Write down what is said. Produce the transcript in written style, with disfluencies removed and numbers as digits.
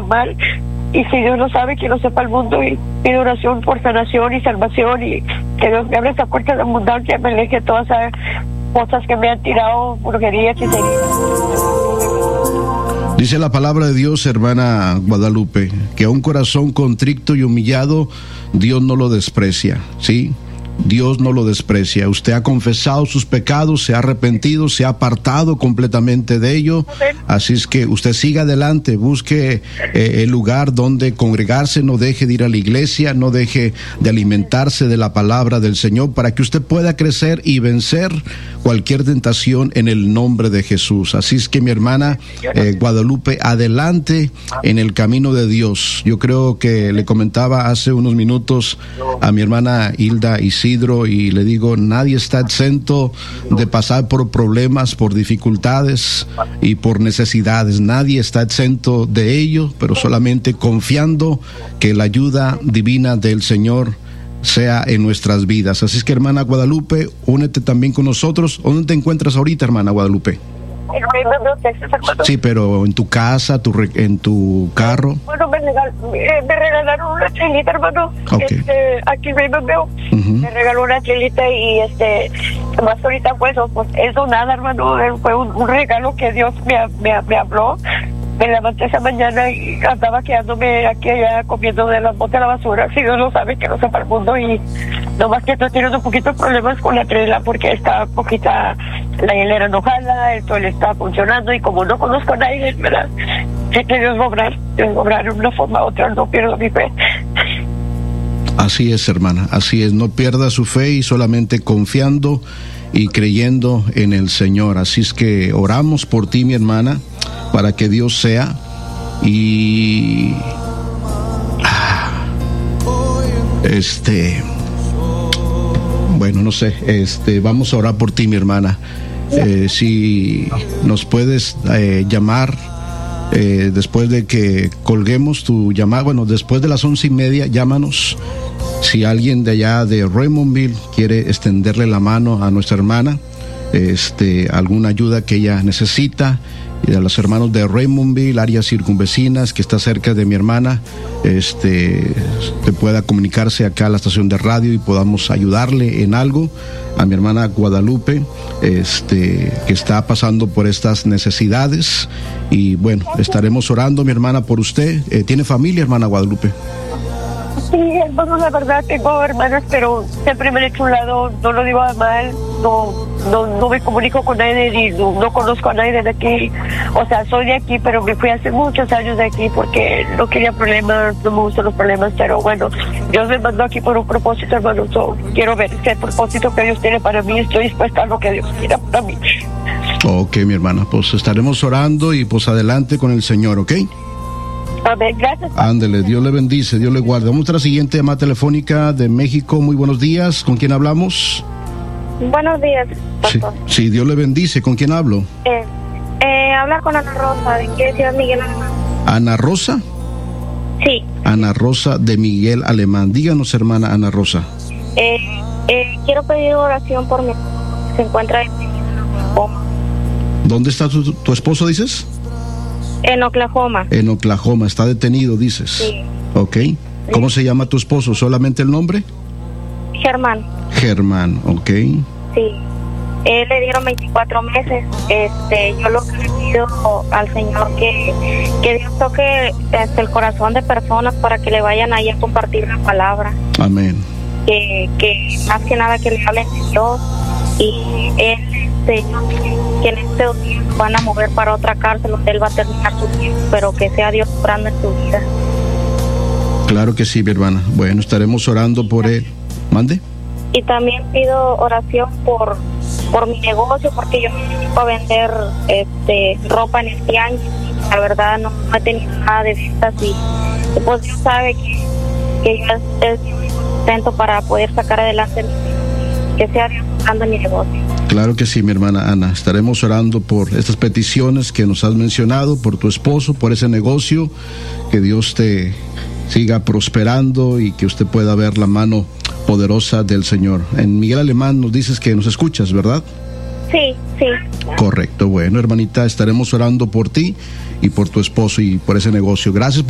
mal. Y si Dios lo sabe, que lo sepa el mundo, y pido oración por sanación y salvación, y que Dios me abra esa puerta de abundancia, me aleje todas esas cosas que me han tirado, brujerías y heridas. Dice la palabra de Dios, hermana Guadalupe, que a un corazón contrito y humillado, Dios no lo desprecia, ¿sí? Dios no lo desprecia. Usted ha confesado sus pecados, se ha arrepentido, se ha apartado completamente de ello. Así es que usted siga adelante, busque el lugar donde congregarse, no deje de ir a la iglesia, no deje de alimentarse de la palabra del Señor, para que usted pueda crecer y vencer cualquier tentación en el nombre de Jesús. Así es que, mi hermana Guadalupe, adelante en el camino de Dios. Yo creo que le comentaba hace unos minutos a mi hermana Hilda Isidro, y le digo, nadie está exento de pasar por problemas, por dificultades y por necesidades. Nadie está exento de ello, pero solamente confiando que la ayuda divina del Señor sea en nuestras vidas. Así es que, hermana Guadalupe, únete también con nosotros. ¿Dónde te encuentras ahorita, hermana Guadalupe? Sí, pero en tu casa, en tu carro. Bueno, me regalaron una chelita, hermano. Okay. Aquí me veo. Me regaló una chelita y más ahorita pues eso nada, hermano. Fue un regalo que Dios me habló. Me levanté esa mañana y andaba quedándome aquí allá comiendo de las botas de la basura. Si Dios lo sabe, que no sepa el mundo. Y nomás que estoy teniendo un poquito de problemas con la trela, porque está poquita, la hilera no jala, el toile está funcionando, y como no conozco a nadie, ¿verdad? Sé que Dios va a obrar de una forma u otra, no pierdo mi fe. Así es, hermana, así es, no pierda su fe, y solamente confiando y creyendo en el Señor. Así es que oramos por ti, mi hermana, para que Dios sea, y bueno, no sé, vamos a orar por ti, mi hermana. Si nos puedes llamar después de que colguemos tu llamada, bueno, después de las 11:30, llámanos. Si alguien de allá de Raymondville quiere extenderle la mano a nuestra hermana, alguna ayuda que ella necesita, y a los hermanos de Raymondville, áreas circunvecinas, que está cerca de mi hermana, que pueda comunicarse acá a la estación de radio y podamos ayudarle en algo. A mi hermana Guadalupe, que está pasando por estas necesidades, y bueno, estaremos orando, mi hermana, por usted. ¿Tiene familia, hermana Guadalupe? Sí, hermano, la verdad tengo hermanas, pero siempre me han hecho un lado, no lo digo a mal, no me comunico con nadie, ni no conozco a nadie de aquí. O sea, soy de aquí, pero me fui hace muchos años de aquí porque no quería problemas, no me gustan los problemas, pero bueno, Dios me mandó aquí por un propósito, hermano. Quiero ver ese propósito que Dios tiene para mí, estoy dispuesta a lo que Dios quiera para mí. Ok, mi hermana, pues estaremos orando, y pues adelante con el Señor, ¿ok? Amén, gracias. Ándele, Dios le bendice, Dios le guarde. Vamos a la siguiente llamada telefónica de México. Muy buenos días, ¿con quién hablamos? Buenos días, pastor. Sí, Dios le bendice, ¿con quién hablo? Habla con Ana Rosa, de aquí de Ciudad Miguel Alemán. ¿Ana Rosa? Sí. Ana Rosa de Miguel Alemán. Díganos, hermana Ana Rosa. Quiero pedir oración por mi esposo, que se encuentra en Oklahoma. ¿Dónde está tu esposo, dices? En Oklahoma. En Oklahoma, está detenido, dices. Sí. Ok. ¿Cómo se llama tu esposo? ¿Solamente el nombre? Germán. Germán, ok. Sí. Le dieron 24 meses. Yo lo que le pido al Señor que Dios toque el corazón de personas para que le vayan ahí a compartir la palabra. Amén. Que más que nada que le hablen de Dios, y él que en este tiempo van a mover para otra cárcel donde él va a terminar su tiempo, pero que sea Dios obrando en su vida. Claro que sí, mi hermana. Bueno, estaremos orando por él. ¿Mande? Y también pido oración por mi negocio, porque yo necesito vender ropa en este año. La verdad no he tenido nada de ventas, y pues Dios sabe que yo estoy contento para poder sacar adelante, que sea Dios obrando en mi negocio. Claro que sí, mi hermana Ana. Estaremos orando por estas peticiones que nos has mencionado, por tu esposo, por ese negocio, que Dios te siga prosperando y que usted pueda ver la mano poderosa del Señor. En Miguel Alemán nos dices que nos escuchas, ¿verdad? Sí, sí. Correcto. Bueno, hermanita, estaremos orando por ti y por tu esposo y por ese negocio. Gracias.